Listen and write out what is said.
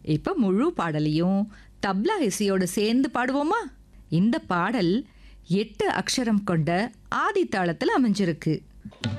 இப்ப முழு பாடலையும் தப்லா இசையோட சேர்ந்து பாடுவோமா? இந்த பாடல் 8 அக்ஷரம் கொண்ட ஆதி தாளத்துல அமைஞ்சிருக்கு.